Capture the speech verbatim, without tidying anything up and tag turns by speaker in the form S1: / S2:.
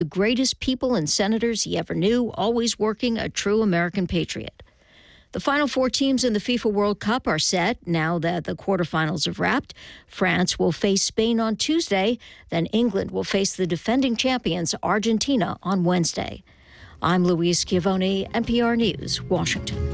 S1: greatest people and senators he ever knew, always working a true American patriot. The final four teams in the FIFA World Cup are set now that the quarterfinals have wrapped. France will face Spain on Tuesday, then England will face the defending champions Argentina on Wednesday. I'm Louise Schiavone, N P R News, Washington.